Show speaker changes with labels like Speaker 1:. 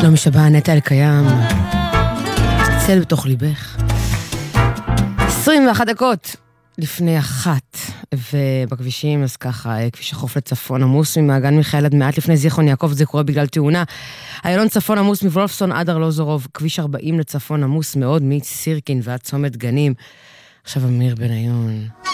Speaker 1: שלומי שבא, נטע אלקיים, צל בתוך ליבך. 21 דקות לפני 1, ובכבישים אז ככה, כביש החוף לצפון עמוס ממעגן מיכאל עד מעט לפני זיכרון יעקב, זה קורה בגלל תאונה. איילון צפון עמוס מוולפסון עד ארלוזורוב, כביש 40 לצפון עמוס מאוד מסירקין ועד צומת גנים. עכשיו אמיר בניון.